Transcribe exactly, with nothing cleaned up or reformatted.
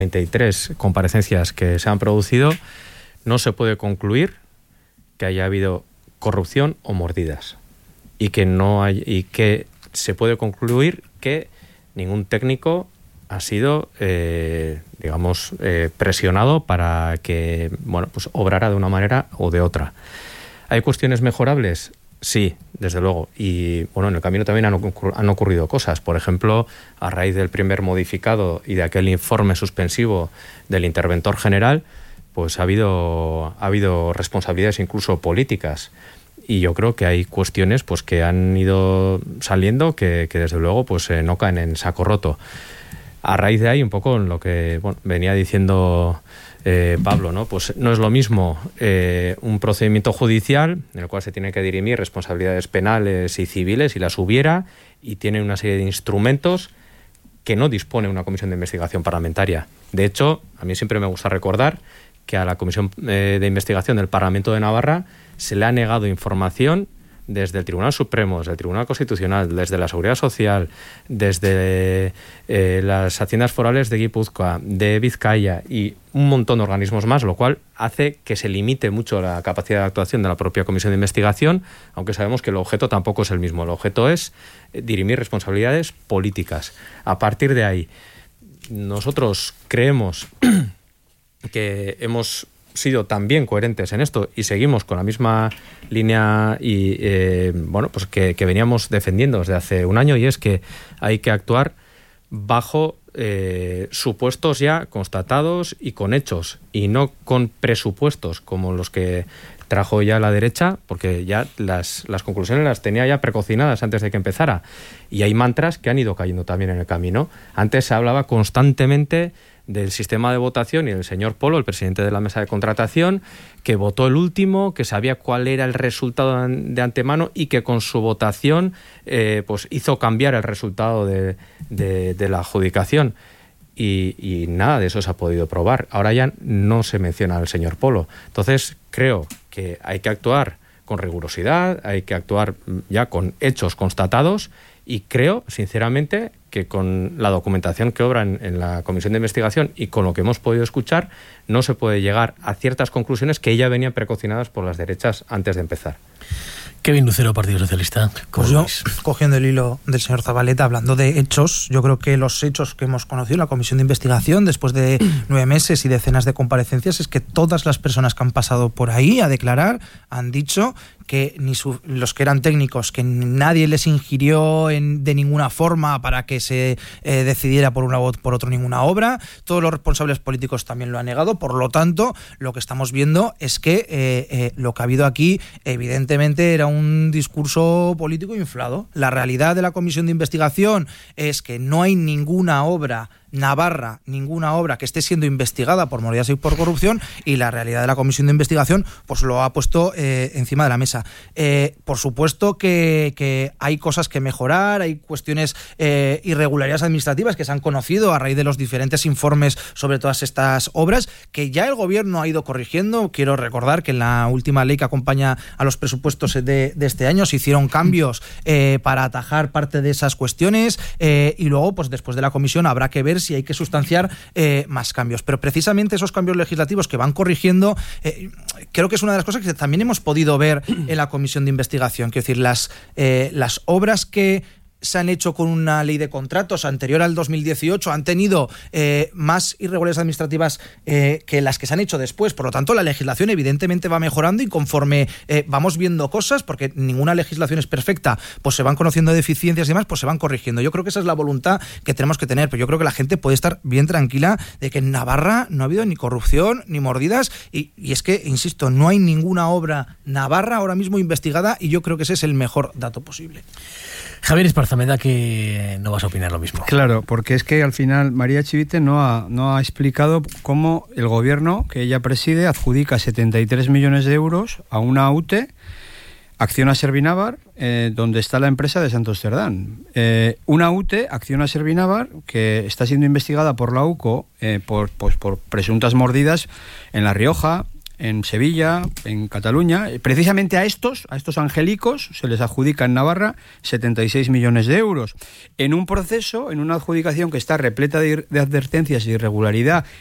treinta y tres comparecencias que se han producido, no se puede concluir que haya habido corrupción o mordidas. Y que no hay, y que se puede concluir que ningún técnico ha sido, eh, digamos, eh, presionado para que, bueno, pues obrara de una manera o de otra. ¿Hay cuestiones mejorables? Sí, desde luego. Y bueno, en el camino también han, ocurri- han ocurrido cosas. Por ejemplo, a raíz del primer modificado y de aquel informe suspensivo del interventor general, pues ha habido, ha habido responsabilidades incluso políticas. Y yo creo que hay cuestiones pues que han ido saliendo que, que desde luego pues eh, no caen en saco roto. A raíz de ahí, un poco en lo que bueno, venía diciendo eh, Pablo, ¿no? Pues no es lo mismo eh, un procedimiento judicial en el cual se tiene que dirimir responsabilidades penales y civiles, y las hubiera, y tiene una serie de instrumentos que no dispone una comisión de investigación parlamentaria. De hecho, a mí siempre me gusta recordar que a la Comisión eh, de Investigación del Parlamento de Navarra se le ha negado información desde el Tribunal Supremo, desde el Tribunal Constitucional, desde la Seguridad Social, desde eh, las Haciendas Forales de Guipúzcoa, de Vizcaya y un montón de organismos más, lo cual hace que se limite mucho la capacidad de actuación de la propia Comisión de Investigación, aunque sabemos que el objeto tampoco es el mismo. El objeto es dirimir responsabilidades políticas. A partir de ahí, nosotros creemos que hemos sido también coherentes en esto y seguimos con la misma línea y eh, bueno pues que, que veníamos defendiendo desde hace un año, y es que hay que actuar bajo eh, supuestos ya constatados y con hechos, y no con presupuestos como los que trajo ya la derecha, porque ya las, las conclusiones las tenía ya precocinadas antes de que empezara, y hay mantras que han ido cayendo también en el camino. Antes se hablaba constantemente del sistema de votación y del señor Polo, el presidente de la mesa de contratación, que votó el último, que sabía cuál era el resultado de antemano y que con su votación eh, pues hizo cambiar el resultado de, de, de la adjudicación. Y, y nada de eso se ha podido probar. Ahora ya no se menciona al señor Polo. Entonces creo que hay que actuar con rigurosidad, hay que actuar ya con hechos constatados, y creo, sinceramente, que con la documentación que obra en, en la Comisión de Investigación y con lo que hemos podido escuchar, no se puede llegar a ciertas conclusiones que ya venían precocinadas por las derechas antes de empezar. Kevin Lucero, Partido Socialista. Pues yo, cogiendo el hilo del señor Zabaleta, hablando de hechos, yo creo que los hechos que hemos conocido en la Comisión de Investigación, después de nueve meses y decenas de comparecencias, es que todas las personas que han pasado por ahí a declarar han dicho que ni su, los que eran técnicos, que nadie les ingirió en, de ninguna forma para que se eh, decidiera por una o por otro ninguna obra. Todos los responsables políticos también lo han negado. Por lo tanto, lo que estamos viendo es que eh, eh, lo que ha habido aquí, evidentemente, era un discurso político inflado. La realidad de la Comisión de Investigación es que no hay ninguna obra navarra, ninguna obra que esté siendo investigada por mordidas y por corrupción, y la realidad de la Comisión de Investigación pues lo ha puesto eh, encima de la mesa. Eh, por supuesto que, que hay cosas que mejorar, hay cuestiones, eh, irregularidades administrativas que se han conocido a raíz de los diferentes informes sobre todas estas obras, que ya el Gobierno ha ido corrigiendo. Quiero recordar que en la última ley que acompaña a los presupuestos de, de este año se hicieron cambios eh, para atajar parte de esas cuestiones, eh, y luego pues después de la comisión habrá que ver si hay que sustanciar eh, más cambios. Pero precisamente esos cambios legislativos que van corrigiendo, eh, creo que es una de las cosas que también hemos podido ver en la Comisión de Investigación. Quiero decir, las, eh, las obras que se han hecho con una ley de contratos anterior al dos mil dieciocho han tenido eh, más irregularidades administrativas eh, que las que se han hecho después. Por lo tanto, la legislación evidentemente va mejorando, y conforme eh, vamos viendo cosas, porque ninguna legislación es perfecta, pues se van conociendo deficiencias y demás, pues se van corrigiendo. Yo creo que esa es la voluntad que tenemos que tener, pero yo creo que la gente puede estar bien tranquila de que en Navarra no ha habido ni corrupción ni mordidas, y, y es que, insisto, no hay ninguna obra navarra ahora mismo investigada, y yo creo que ese es el mejor dato posible. Javier Esparza, me da que no vas a opinar lo mismo. Claro, porque es que al final María Chivite no ha, no ha explicado cómo el gobierno que ella preside adjudica setenta y tres millones de euros a una U T E, Acciona Servinavar, eh, donde está la empresa de Santos Cerdán. Eh, una U T E, Acciona Servinavar, que está siendo investigada por la U C O eh, por, pues, por presuntas mordidas en La Rioja, en Sevilla, en Cataluña. Precisamente a estos, a estos angélicos, se les adjudica en Navarra setenta y seis millones de euros. En un proceso, en una adjudicación que está repleta de, de advertencias y irregularidad